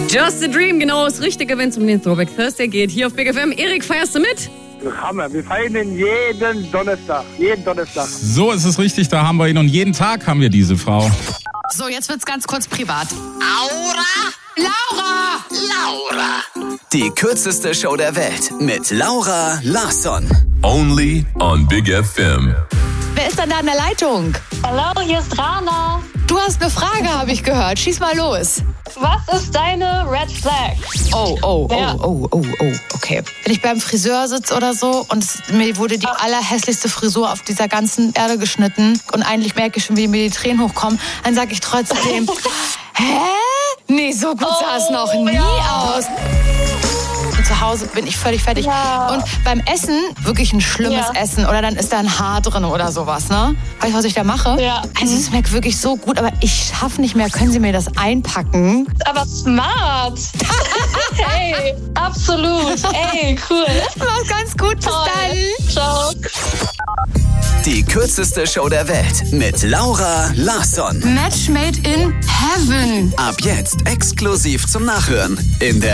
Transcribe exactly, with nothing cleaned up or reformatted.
Just a Dream, genau das Richtige, wenn es um den Throwback Thursday geht. Hier auf Big F M. Erik, feierst du mit? Hammer, wir feiern ihn jeden Donnerstag. Jeden Donnerstag. So ist es richtig, da haben wir ihn und jeden Tag haben wir diese Frau. So, jetzt wird's ganz kurz privat. Aura! Laura! Laura! Die kürzeste Show der Welt mit Laura Larsson. Only on Big F M. Wer ist denn da in der Leitung? Hallo, hier ist Rana. Du hast eine Frage, habe ich gehört. Schieß mal los. Was ist deine Red Flag? Oh, oh, oh, Ja. oh, oh, oh, okay. Wenn ich beim Friseur sitze oder so und es, mir wurde die allerhässlichste Frisur auf dieser ganzen Erde geschnitten und eigentlich merke ich schon, wie mir die Tränen hochkommen, dann sage ich trotzdem, hä? Nee, so gut sah es noch nie ja. aus. Und zu Hause bin ich völlig fertig. Ja. Und beim Essen, wirklich ein schlimmes Ja. Essen oder dann ist da ein Haar drin oder sowas, ne? Weißt du, was ich da mache? Ja. Also es schmeckt wirklich so gut, aber ich schaffe nicht mehr. Können Sie mir das einpacken? Aber smart. Hey, absolut. Ey, cool. Mach's ganz gut, bis dann. Ciao. Die kürzeste Show der Welt mit Laura Larsson. Match made in heaven. Ab jetzt exklusiv zum Nachhören in der